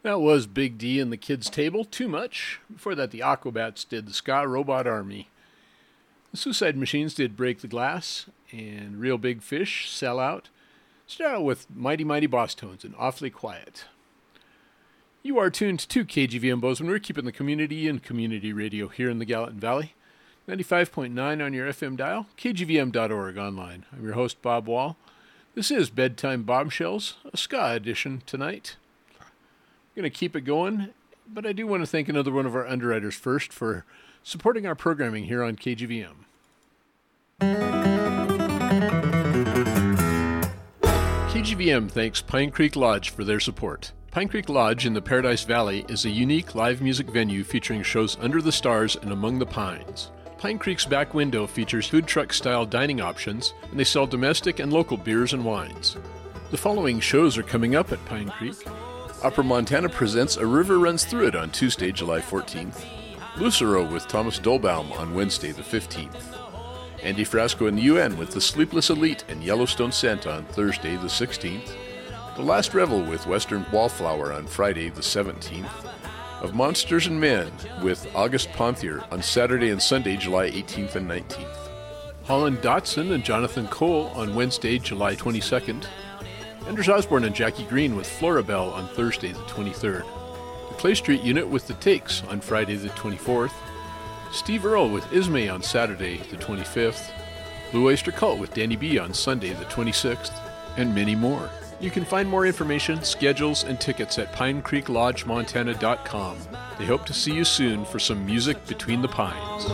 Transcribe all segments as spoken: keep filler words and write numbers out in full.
That was Big D and the Kids Table, Too Much. Before that, the Aquabats did the Ska Robot Army. The Suicide Machines did Break the Glass, and Real Big Fish, Sell Out. Start out with Mighty Mighty Boss Tones and Awfully Quiet. You are tuned to K G V M Bozeman. We're keeping the community in community radio here in the Gallatin Valley. ninety-five point nine on your F M dial, K G V M dot org online. I'm your host, Bob Wall. This is Bedtime Bombshells, a ska edition tonight. I'm going to keep it going, but I do want to thank another one of our underwriters first for supporting our programming here on K G V M. K G V M thanks Pine Creek Lodge for their support. Pine Creek Lodge in the Paradise Valley is a unique live music venue featuring shows under the stars and among the pines. Pine Creek's back window features food truck-style dining options, and they sell domestic and local beers and wines. The following shows are coming up at Pine Creek. Upper Montana presents A River Runs Through It on Tuesday, July fourteenth. Lucero with Thomas Dolbaum on Wednesday, the fifteenth. Andy Frasco and the U N with The Sleepless Elite and Yellowstone Scent on Thursday, the sixteenth. The Last Revel with Western Wallflower on Friday, the seventeenth. Of Monsters and Men with August Ponthier on Saturday and Sunday, July eighteenth and nineteenth. Holland Dotson and Jonathan Cole on Wednesday, July twenty-second. Anders Osborne and Jackie Green with Florabelle on Thursday, the twenty-third. The Clay Street Unit with The Takes on Friday, the twenty-fourth. Steve Earle with Ismay on Saturday, the twenty-fifth. Blue Oyster Cult with Danny B on Sunday, the twenty-sixth. And many more. You can find more information, schedules, and tickets at pine creek lodge montana dot com. They hope to see you soon for some music between the pines.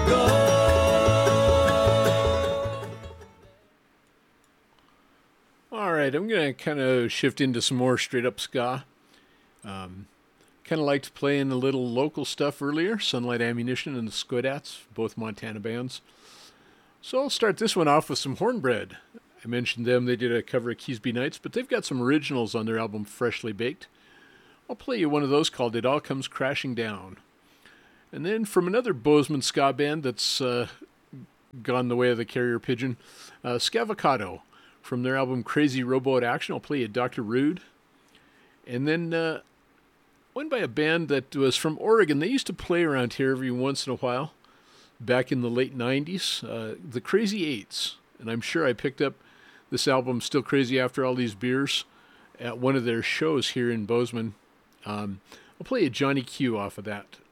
All right, I'm going to kind of shift into some more straight-up ska. Um, kind of liked playing a little local stuff earlier, Sunlight Ammunition and the Squidats, both Montana bands. So I'll start this one off with some Hornbread. I mentioned them, they did a cover of Keysby Nights, but they've got some originals on their album Freshly Baked. I'll play you one of those called It All Comes Crashing Down. And then from another Bozeman ska band that's uh, gone the way of the carrier pigeon, uh, Scavocado. From their album Crazy Rowboat Action, I'll play you Doctor Rude. And then uh, one by a band that was from Oregon. They used to play around here every once in a while, back in the late nineties, uh, the Crazy Eights. And I'm sure I picked up this album, Still Crazy After All These Beers, at one of their shows here in Bozeman. Um, I'll play you Johnny Q off of that.